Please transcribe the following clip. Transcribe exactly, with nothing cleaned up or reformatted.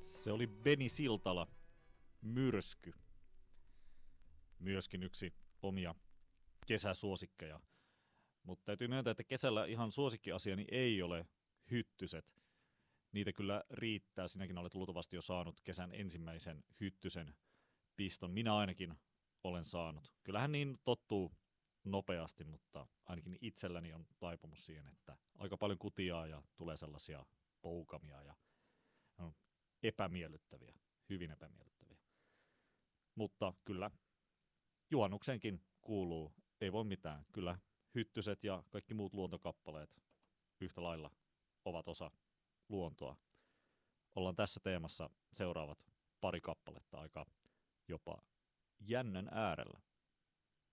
Se oli Beni Siltala, Myrsky. Myöskin yksi omia kesäsuosikkeja. Mutta täytyy myöntää, että kesällä ihan suosikkiasiani ei ole hyttyset. Niitä kyllä riittää. Sinäkin olet luultavasti jo saanut kesän ensimmäisen hyttysen piston. Minä ainakin olen saanut. Kyllähän niin tottuu nopeasti, mutta ainakin itselläni on taipumus siihen, että aika paljon kutiaa ja tulee sellaisia poukamia ja on epämiellyttäviä, hyvin epämiellyttäviä. Mutta kyllä juhannuksenkin kuuluu, ei voi mitään. Kyllä hyttyset ja kaikki muut luontokappaleet yhtä lailla ovat osa luontoa. Ollaan tässä teemassa seuraavat pari kappaletta aika jopa jännän äärellä.